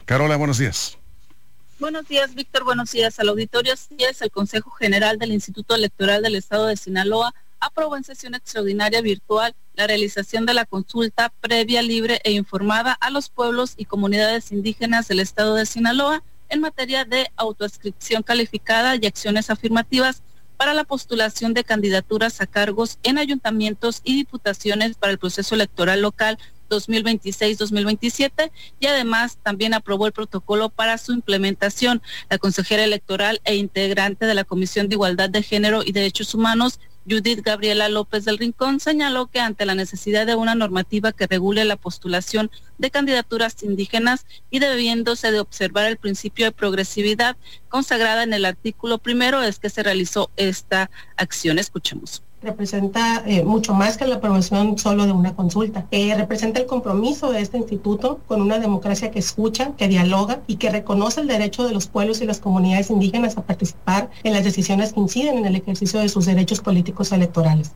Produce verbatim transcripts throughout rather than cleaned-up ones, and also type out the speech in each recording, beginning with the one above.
Carola, buenos días. Buenos días, Víctor. Buenos días al auditorio. Así es, el Consejo General del Instituto Electoral del Estado de Sinaloa aprobó en sesión extraordinaria virtual la realización de la consulta previa, libre e informada a los pueblos y comunidades indígenas del Estado de Sinaloa en materia de autoadscripción calificada y acciones afirmativas para la postulación de candidaturas a cargos en ayuntamientos y diputaciones para el proceso electoral local dos mil veintiséis dos mil veintisiete, y además también aprobó el protocolo para su implementación. La consejera electoral e integrante de la Comisión de Igualdad de Género y Derechos Humanos, Judith Gabriela López del Rincón, señaló que ante la necesidad de una normativa que regule la postulación de candidaturas indígenas y debiéndose de observar el principio de progresividad consagrada en el artículo primero, es que se realizó esta acción. Escuchemos. Representa eh, mucho más que la aprobación solo de una consulta. Eh, representa el compromiso de este instituto con una democracia que escucha, que dialoga y que reconoce el derecho de los pueblos y las comunidades indígenas a participar en las decisiones que inciden en el ejercicio de sus derechos políticos electorales.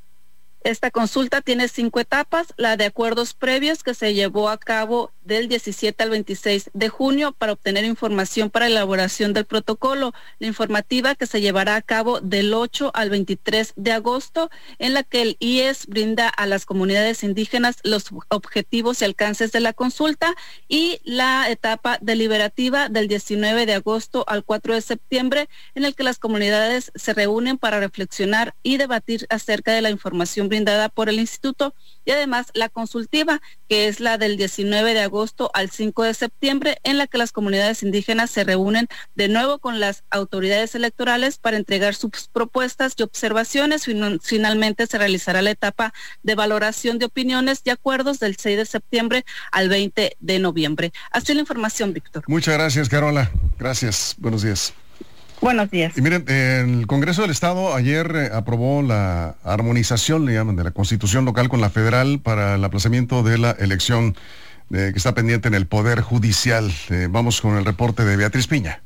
Esta consulta tiene cinco etapas: la de acuerdos previos, que se llevó a cabo del diecisiete al veintiséis de junio para obtener información para elaboración del protocolo; la informativa, que se llevará a cabo del ocho al veintitrés de agosto, en la que el I E S brinda a las comunidades indígenas los objetivos y alcances de la consulta; y la etapa deliberativa del diecinueve de agosto al cuatro de septiembre, en el que las comunidades se reúnen para reflexionar y debatir acerca de la información brindada por el instituto; y además la consultiva, que es la del diecinueve de agosto al cinco de septiembre, en la que las comunidades indígenas se reúnen de nuevo con las autoridades electorales para entregar sus propuestas y observaciones. Finalmente se realizará la etapa de valoración de opiniones y acuerdos del seis de septiembre al veinte de noviembre. Así la información, Víctor. Muchas gracias, Carola. Gracias. Buenos días. Buenos días. Y miren, el Congreso del Estado ayer eh, aprobó la armonización, le llaman, de la Constitución local con la federal para el aplazamiento de la elección eh, que está pendiente en el Poder Judicial. Eh, vamos con el reporte de Beatriz Piña.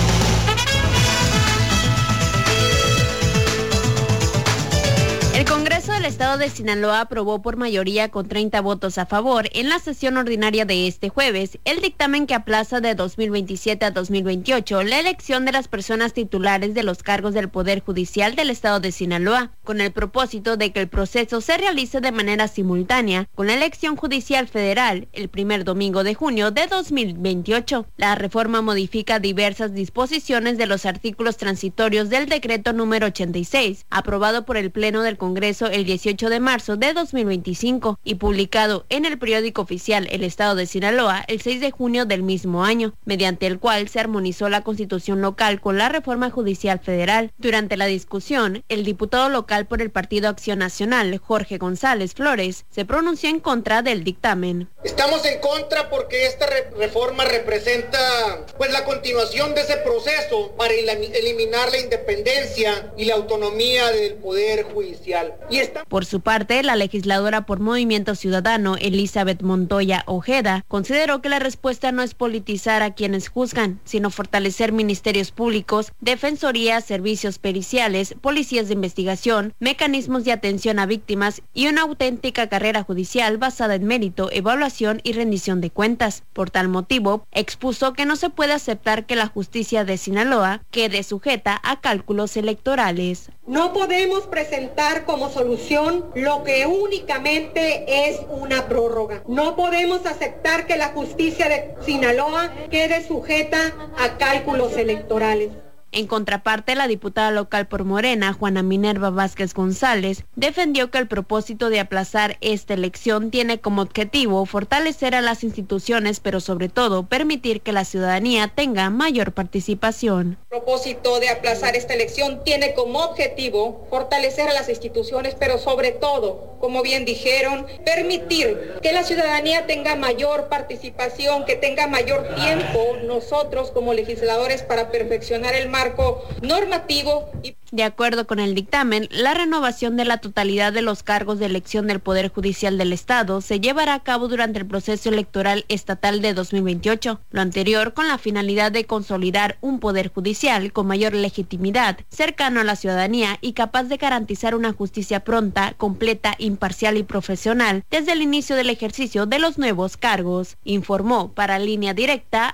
El Congreso del Estado de Sinaloa aprobó por mayoría con treinta votos a favor en la sesión ordinaria de este jueves el dictamen que aplaza de dos mil veintisiete a dos mil veintiocho la elección de las personas titulares de los cargos del Poder Judicial del Estado de Sinaloa, con el propósito de que el proceso se realice de manera simultánea con la elección judicial federal el primer domingo de junio de dos mil veintiocho. La reforma modifica diversas disposiciones de los artículos transitorios del decreto número ochenta y seis, aprobado por el Pleno del Congreso el dieciocho de marzo de dos mil veinticinco y publicado en el periódico oficial El Estado de Sinaloa el seis de junio del mismo año, mediante el cual se armonizó la Constitución local con la reforma judicial federal. Durante la discusión, el diputado local por el Partido Acción Nacional, Jorge González Flores, se pronunció en contra del dictamen. Estamos en contra porque esta re- reforma representa pues la continuación de ese proceso para el- eliminar la independencia y la autonomía del Poder Judicial. Y está... Por su parte, la legisladora por Movimiento Ciudadano, Elizabeth Montoya Ojeda, consideró que la respuesta no es politizar a quienes juzgan, sino fortalecer ministerios públicos, defensorías, servicios periciales, policías de investigación, mecanismos de atención a víctimas y una auténtica carrera judicial basada en mérito, evaluación y rendición de cuentas. Por tal motivo, expuso que no se puede aceptar que la justicia de Sinaloa quede sujeta a cálculos electorales. No podemos presentar como solución lo que únicamente es una prórroga. No podemos aceptar que la justicia de Sinaloa quede sujeta a cálculos electorales. En contraparte, la diputada local por Morena, Juana Minerva Vázquez González, defendió que el propósito de aplazar esta elección tiene como objetivo fortalecer a las instituciones, pero sobre todo permitir que la ciudadanía tenga mayor participación. El propósito de aplazar esta elección tiene como objetivo fortalecer a las instituciones, pero sobre todo, como bien dijeron, permitir que la ciudadanía tenga mayor participación, que tenga mayor tiempo nosotros como legisladores para perfeccionar el marco normativo. Y... De acuerdo con el dictamen, la renovación de la totalidad de los cargos de elección del Poder Judicial del Estado se llevará a cabo durante el proceso electoral estatal de dos mil veintiocho, lo anterior con la finalidad de consolidar un Poder Judicial con mayor legitimidad, cercano a la ciudadanía y capaz de garantizar una justicia pronta, completa, imparcial y profesional desde el inicio del ejercicio de los nuevos cargos, informó para Línea Directa